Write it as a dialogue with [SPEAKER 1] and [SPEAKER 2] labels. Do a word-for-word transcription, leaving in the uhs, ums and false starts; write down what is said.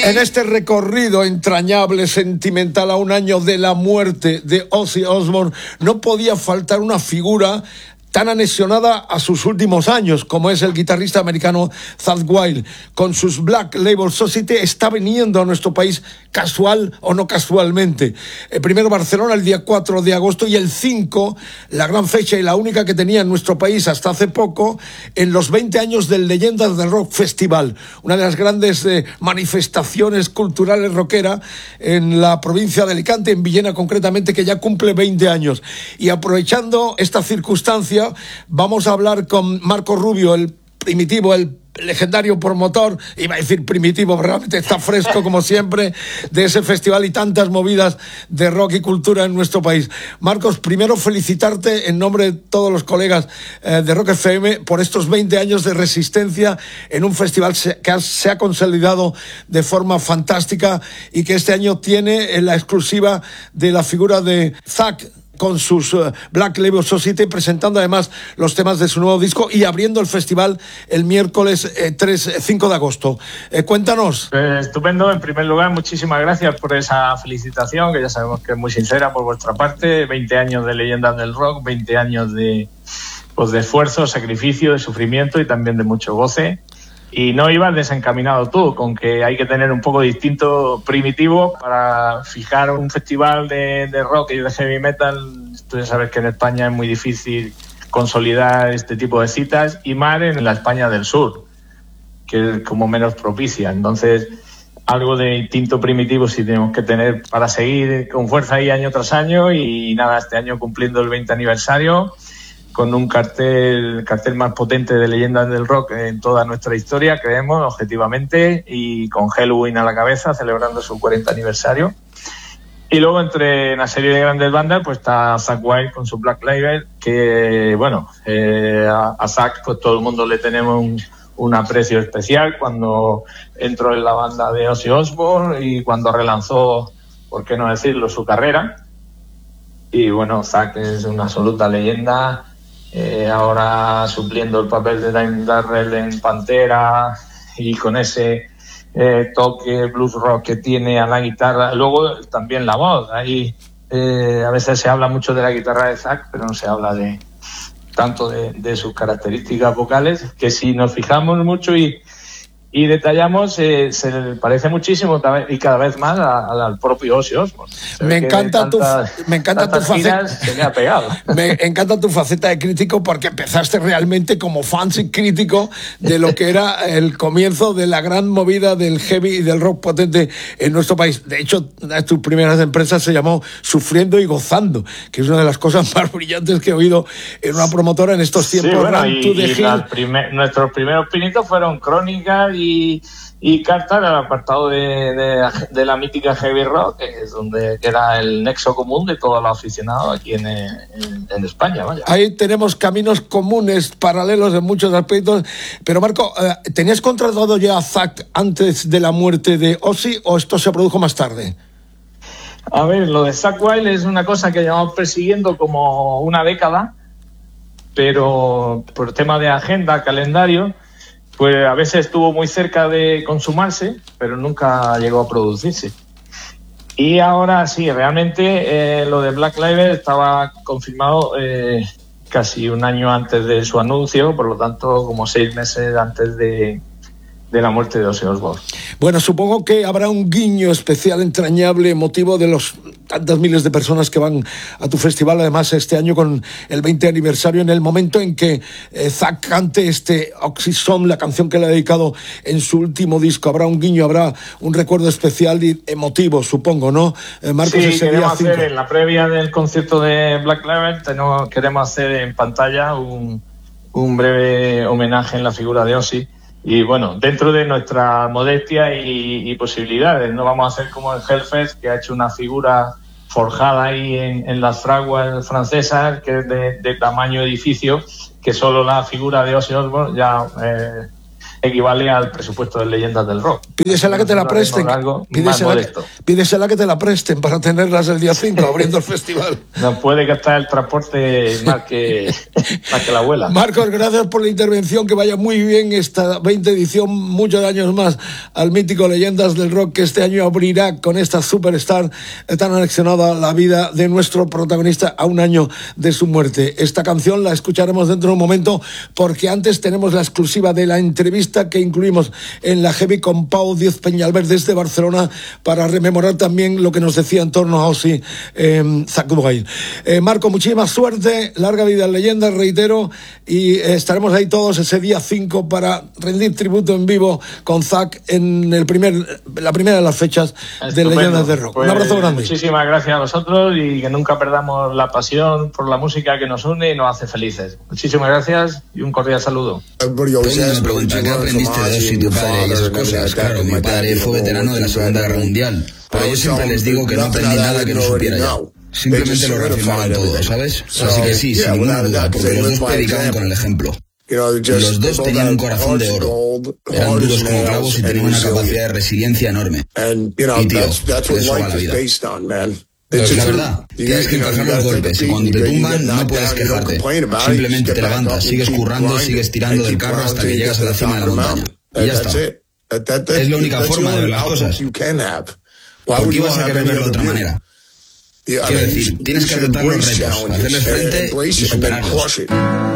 [SPEAKER 1] En este recorrido entrañable, sentimental, a un año de la muerte de Ozzy Osbourne, no podía faltar una figura tan anexionada a sus últimos años, como es el guitarrista americano Zakk Wylde. Con sus Black Label Society está viniendo a nuestro país, casual o no casualmente. El primero Barcelona el día cuatro de agosto y el cinco, la gran fecha y la única que tenía en nuestro país hasta hace poco, en los veinte años del Leyendas del Rock Festival, una de las grandes eh, manifestaciones culturales rockera en la provincia de Alicante, en Villena concretamente, que ya cumple veinte años. Y aprovechando esta circunstancia, vamos a hablar con Marco Rubio, el primitivo, el legendario promotor, iba a decir primitivo, realmente está fresco como siempre, de ese festival y tantas movidas de rock y cultura en nuestro país. Marcos, primero felicitarte en nombre de todos los colegas eh, de Rock F M por estos veinte años de resistencia en un festival que ha, se ha consolidado de forma fantástica y que este año tiene la exclusiva de la figura de Zakk con sus uh, Black Label Society, presentando además los temas de su nuevo disco y abriendo el festival el miércoles eh, tres, cinco de agosto. Eh, cuéntanos.
[SPEAKER 2] Pues, estupendo. En primer lugar, muchísimas gracias por esa felicitación, que ya sabemos que es muy sincera por vuestra parte. veinte años de Leyendas del Rock, veinte años de, pues, de esfuerzo, sacrificio, de sufrimiento y también de mucho goce. Y no ibas desencaminado tú, con que hay que tener un poco distinto primitivo para fijar un festival de, de rock y de heavy metal. Tú ya sabes que en España es muy difícil consolidar este tipo de citas, y más en la España del sur, que es como menos propicia. Entonces, algo de instinto primitivo sí tenemos que tener para seguir con fuerza ahí año tras año. Y nada, este año cumpliendo el veinte aniversario, con un cartel, el cartel más potente de Leyendas del Rock en toda nuestra historia, creemos, objetivamente, y con Helloween a la cabeza, celebrando su cuarenta aniversario. Y luego, entre una serie de grandes bandas, pues está Zakk Wylde con su Black Label, que, bueno, eh, a, a Zakk, pues todo el mundo le tenemos un, un aprecio especial cuando entró en la banda de Ozzy Osbourne y cuando relanzó, por qué no decirlo, su carrera. Y bueno, Zakk es una absoluta leyenda. Eh, ahora supliendo el papel de Dime Darrell en Pantera, y con ese eh, toque blues rock que tiene a la guitarra. Luego también la voz. Ahí eh, a veces se habla mucho de la guitarra de Zakk, pero no se habla de tanto de, de sus características vocales, que si nos fijamos mucho y y detallamos, eh, se le parece muchísimo y cada vez más a, a, al propio Ozzy Osbourne.
[SPEAKER 1] Me encanta, tantas, tu, me encanta tu faceta.
[SPEAKER 2] Se me ha pegado.
[SPEAKER 1] Me encanta tu faceta de crítico, porque empezaste realmente como fan y crítico de lo que era el comienzo de la gran movida del heavy y del rock potente en nuestro país. De hecho, una de tus primeras empresas se llamó Sufriendo y Gozando, que es una de las cosas más brillantes que he oído en una promotora en estos tiempos.
[SPEAKER 2] Sí, bueno, y, y primer, nuestros primeros pinitos fueron Crónicas y Y, y cartas al apartado de, de, de la mítica heavy rock, que es donde que era el nexo común de todos los aficionados aquí en, en, en España. Vaya.
[SPEAKER 1] Ahí tenemos caminos comunes, paralelos en muchos aspectos. Pero Marco, ¿tenías contratado ya a Zakk antes de la muerte de Ozzy o esto se produjo más tarde?
[SPEAKER 2] A ver, lo de Zakk Wylde es una cosa que llevamos persiguiendo como una década, pero por tema de agenda, calendario, pues a veces estuvo muy cerca de consumarse, pero nunca llegó a producirse. Y ahora sí, realmente eh, lo de Black Label estaba confirmado eh, casi un año antes de su anuncio, por lo tanto como seis meses antes de, de la muerte de Ozzy Osbourne.
[SPEAKER 1] Bueno, supongo que habrá un guiño especial, entrañable, motivo de los tantas miles de personas que van a tu festival, además este año con el veinte aniversario, en el momento en que eh, Zakk cante este Oxysome, la canción que le ha dedicado en su último disco. Habrá un guiño, habrá un recuerdo especial y emotivo, supongo, ¿no?
[SPEAKER 2] Eh, Marcos, sí, ese queremos hacer en la previa del concierto de Black Label, tenemos, queremos hacer en pantalla un, un breve homenaje en la figura de Ozzy. Y bueno, dentro de nuestra modestia y, y posibilidades, no vamos a hacer como el Hellfest, que ha hecho una figura forjada ahí en, en las fraguas francesas, que es de, de tamaño edificio, que solo la figura de Ozzy Osbourne ya eh, equivale al presupuesto de Leyendas del Rock.
[SPEAKER 1] Pídesela que te la presten. Pídesela que, pídesela que te la presten para tenerlas el día cinco abriendo el festival.
[SPEAKER 2] No puede gastar el transporte más que, más que la abuela.
[SPEAKER 1] Marcos, gracias por la intervención, que vaya muy bien esta veinte edición, muchos años más al mítico Leyendas del Rock, que este año abrirá con esta superstar tan anexionada a la vida de nuestro protagonista a un año de su muerte. Esta canción la escucharemos dentro de un momento, porque antes tenemos la exclusiva de la entrevista que incluimos en la Heavy con Pau Díaz Peñalver desde Barcelona, para rememorar también lo que nos decía en torno a Ozzy eh, Zakk Wylde. Eh, Marco, muchísima suerte, larga vida en Leyendas, reitero, y eh, estaremos ahí todos ese día cinco para rendir tributo en vivo con Zakk en el primer, la primera de las fechas Estupendo. de Leyendas del Rock. Pues, un abrazo grande.
[SPEAKER 2] Muchísimas gracias a vosotros, y que nunca perdamos la pasión por la música que nos une y nos hace felices. Muchísimas gracias y un cordial saludo.
[SPEAKER 3] Aprendiste de Ozzy, tu padre y esas cosas. Claro, mi padre fue veterano de la Segunda Guerra Mundial, pero yo siempre les digo que no aprendí nada que no supiera ya. Simplemente lo reafirmaron todo, ¿sabes? Así que sí, sin ninguna duda, porque los dos predicaban con el ejemplo. Los dos tenían un corazón de oro, eran duros como clavos y tenían una capacidad de resiliencia enorme. Y tío, de eso va la vida. Es la verdad, tienes que encajar los golpes, y cuando te tumban no puedes quejarte, simplemente te levantas, sigues currando, sigues tirando del carro hasta que llegas a la cima de la montaña, y ya está. Es la única forma de ver las cosas. ¿Por qué ibas a querer verlo de otra manera? Quiero decir, tienes que aceptar los retos, hacerles frente y superarlos.